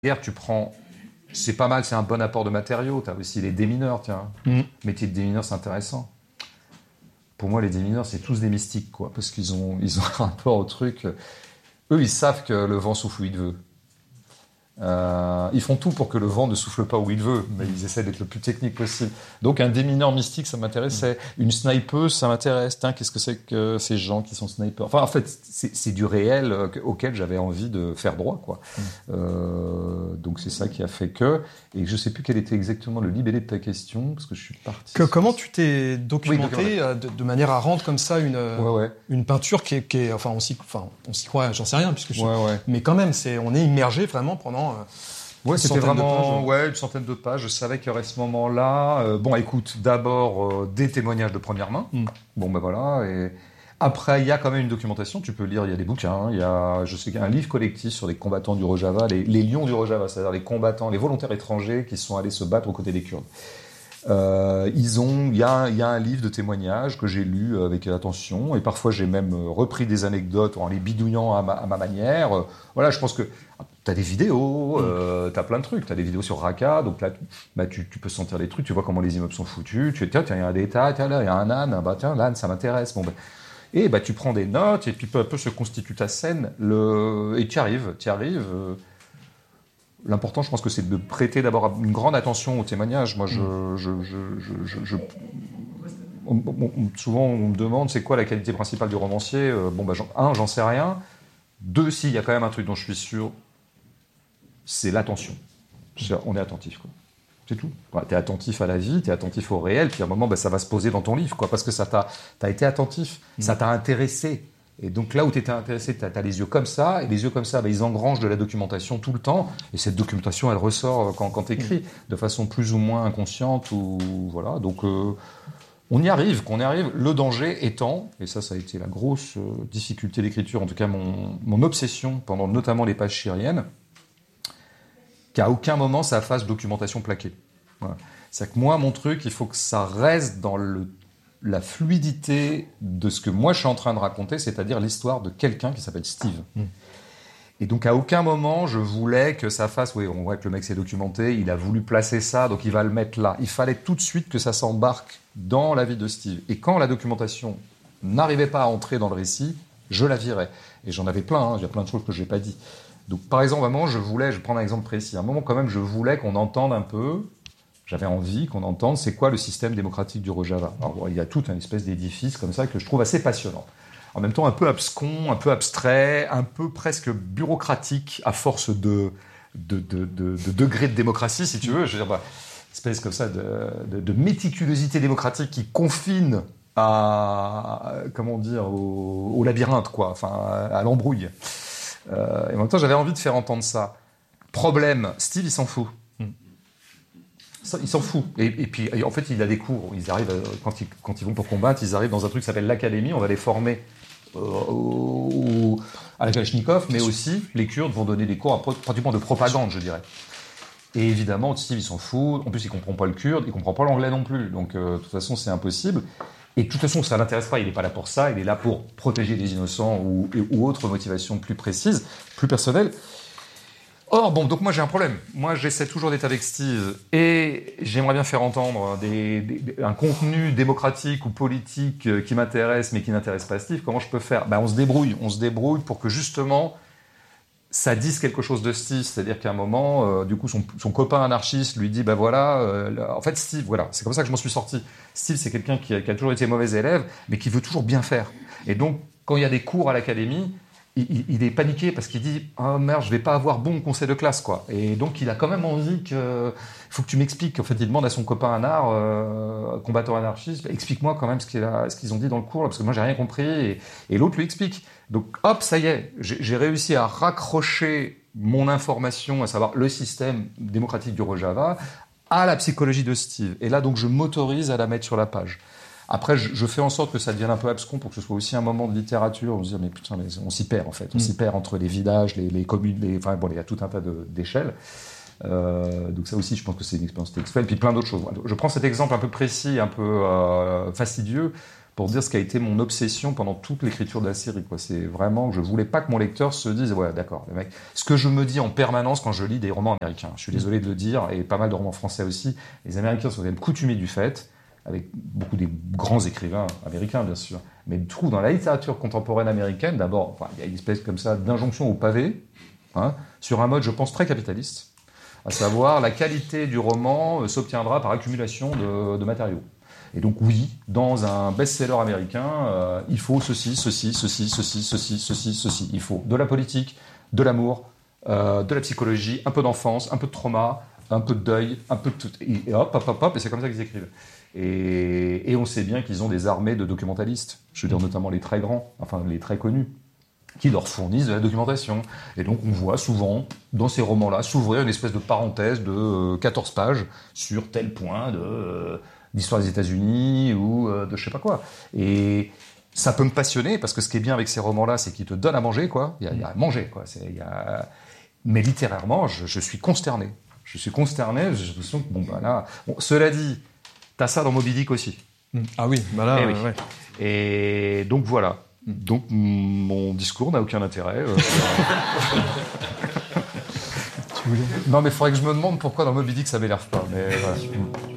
guerre, tu prends... C'est pas mal, c'est un bon apport de matériaux. Tu as aussi les démineurs, tiens. Le métier de démineur, c'est intéressant. Pour moi, les démineurs, c'est tous des mystiques, quoi, parce qu'ils ont un rapport au truc. Eux, ils savent que le vent souffle où il veut. Ils font tout pour que le vent ne souffle pas où il veut, mais ils essaient d'être le plus technique possible. Donc un démineur mystique, ça m'intéressait. Une snipeuse, ça m'intéresse. Qu'est-ce que c'est que ces gens qui sont snipers? Enfin, en fait, c'est du réel auquel j'avais envie de faire droit, quoi. Donc c'est ça qui a fait que... Et je sais plus quel était exactement le libellé de ta question, parce que je suis parti... Comment tu t'es documenté de manière à rendre comme ça une peinture qui est... Enfin, on s'y croit, j'en sais rien, puisque mais quand même, on est immergé vraiment pendant... c'était vraiment une centaine de pages. Je savais qu'il y aurait ce moment-là. Écoute, d'abord des témoignages de première main. Bon, ben voilà. Et après, il y a quand même une documentation. Tu peux lire, il y a des bouquins. Il y a, je sais qu'il y a un livre collectif sur les combattants du Rojava, les lions du Rojava, c'est-à-dire les combattants, les volontaires étrangers qui sont allés se battre aux côtés des Kurdes. Il y a un livre de témoignages que j'ai lu avec attention, et parfois j'ai même repris des anecdotes en les bidouillant à ma manière. Je pense que t'as des vidéos, t'as plein de trucs. T'as des vidéos sur Raqqa, donc là, tu peux sentir les trucs, tu vois comment les immeubles sont foutus. Tiens, il y a un détail, là, il y a un âne, tiens, l'âne, ça m'intéresse. Et tu prends des notes, et puis peu à peu se constitue ta scène, et tu y arrives. L'important, je pense que c'est de prêter d'abord une grande attention aux témoignages. Moi, souvent, on me demande c'est quoi la qualité principale du romancier. J'en sais rien. 2, s'il y a quand même un truc dont je suis sûr, c'est l'attention. On est attentif, quoi. C'est tout. T'es attentif à la vie, t'es attentif au réel, puis à un moment, ça va se poser dans ton livre, quoi, parce que t'as été attentif, ça t'a intéressé. Et donc là où tu étais intéressé, tu as les yeux comme ça, et les yeux comme ça, ils engrangent de la documentation tout le temps, et cette documentation, elle ressort quand tu écris, de façon plus ou moins inconsciente, voilà. Donc on y arrive. Le danger étant, et ça a été la grosse difficulté d'écriture, en tout cas mon obsession pendant notamment les pages syriennes, qu'à aucun moment ça fasse documentation plaquée. Voilà. C'est-à-dire que moi, mon truc, il faut que ça reste dans la fluidité de ce que moi je suis en train de raconter, c'est-à-dire l'histoire de quelqu'un qui s'appelle Steve. Et donc à aucun moment je voulais que ça fasse, on voit que le mec s'est documenté, il a voulu placer ça, donc il va le mettre là. Il fallait tout de suite que ça s'embarque dans la vie de Steve. Et quand la documentation n'arrivait pas à entrer dans le récit, je la virais. Et j'en avais plein, il y a plein de choses que je n'ai pas dit. Donc par exemple, vraiment, je prends un exemple précis. À un moment quand même, je voulais qu'on entende un peu... J'avais envie qu'on entende c'est quoi le système démocratique du Rojava. Alors, il y a tout un espèce d'édifice comme ça que je trouve assez passionnant. En même temps, un peu abscon, un peu abstrait, un peu presque bureaucratique à force de degré de démocratie, si tu veux. Je veux dire, espèce comme ça de méticulosité démocratique qui confine à, comment dire, au labyrinthe, quoi, enfin, à l'embrouille. Et en même temps, j'avais envie de faire entendre ça. Problème, Steve, il s'en fout. Il s'en fout. Et puis, en fait, il a des cours. Ils arrivent, quand ils vont pour combattre, ils arrivent dans un truc qui s'appelle l'académie. On va les former à la Kalachnikov, mais aussi, les Kurdes vont donner des cours pratiquement de propagande, je dirais. Et évidemment, Steve, il s'en fout. En plus, il comprend pas le kurde, il comprend pas l'anglais non plus. Donc, de toute façon, c'est impossible. Et de toute façon, ça l'intéresse pas. Il n'est pas là pour ça. Il est là pour protéger les innocents ou autres motivations plus précises, plus personnelles. Or, donc moi j'ai un problème. Moi j'essaie toujours d'être avec Steve et j'aimerais bien faire entendre un contenu démocratique ou politique qui m'intéresse mais qui n'intéresse pas Steve. Comment je peux faire ? On se débrouille pour que justement ça dise quelque chose de Steve. C'est-à-dire qu'à un moment, du coup son copain anarchiste lui dit en fait Steve, voilà, c'est comme ça que je m'en suis sorti. Steve c'est quelqu'un qui a toujours été mauvais élève mais qui veut toujours bien faire. Et donc quand il y a des cours à l'académie, il est paniqué parce qu'il dit « Oh merde, je vais pas avoir bon conseil de classe, quoi. » Et donc, il a quand même envie que... Il faut que tu m'expliques. En fait, il demande à son copain combattant anarchiste, explique-moi quand même ce qu'ils ont dit dans le cours, là, parce que moi, j'ai rien compris. Et l'autre lui explique. Donc, hop, ça y est. J'ai réussi à raccrocher mon information, à savoir le système démocratique du Rojava, à la psychologie de Steve. Et là, donc, je m'autorise à la mettre sur la page. Après, je fais en sorte que ça devienne un peu abscon pour que ce soit aussi un moment de littérature. On se dit, mais putain, on s'y perd, en fait. On s'y perd entre les villages, les communes, il y a tout un tas d'échelles. Donc ça aussi, je pense que c'est une expérience textuelle. Puis plein d'autres choses. Je prends cet exemple un peu précis, un peu fastidieux, pour dire ce qui a été mon obsession pendant toute l'écriture de la série, quoi. C'est vraiment que je voulais pas que mon lecteur se dise, ouais, d'accord, le mec. Ce que je me dis en permanence quand je lis des romans américains, je suis désolé de le dire, et pas mal de romans français aussi, les Américains sont quand même coutumiers du fait, avec beaucoup des grands écrivains américains, bien sûr. Mais du coup, dans la littérature contemporaine américaine, d'abord, il y a une espèce comme ça d'injonction au pavé, sur un mode, je pense, très capitaliste, à savoir la qualité du roman s'obtiendra par accumulation de matériaux. Et donc oui, dans un best-seller américain, il faut ceci. Il faut de la politique, de l'amour, de la psychologie, un peu d'enfance, un peu de trauma, un peu de deuil, un peu de tout. Et hop, et c'est comme ça qu'ils écrivent. Et on sait bien qu'ils ont des armées de documentalistes, je veux dire notamment les très grands, enfin les très connus, qui leur fournissent de la documentation. Et donc on voit souvent, dans ces romans-là, s'ouvrir une espèce de parenthèse de 14 pages sur tel point d'histoire des États-Unis ou de je sais pas quoi. Et ça peut me passionner, parce que ce qui est bien avec ces romans-là, c'est qu'ils te donnent à manger, quoi. Il y a à manger, quoi. Mais littérairement, je suis consterné. J'ai l'impression que, cela dit, t'as ça dans Moby Dick aussi. Ah oui, bah là, oui. Ouais. Et donc voilà. Donc mon discours n'a aucun intérêt. Tu voulais... Non, mais il faudrait que je me demande pourquoi dans Moby Dick ça m'énerve pas. Mais voilà.